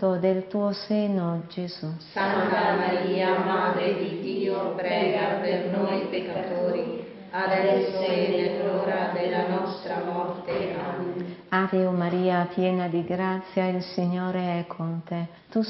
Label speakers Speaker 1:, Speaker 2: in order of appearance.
Speaker 1: frutto del tuo seno, Gesù.
Speaker 2: Santa Maria, Madre di Dio, prega per noi peccatori, adesso e nell'ora della nostra morte. Amen.
Speaker 1: Ave Maria, piena di grazia, il Signore è con te. Tu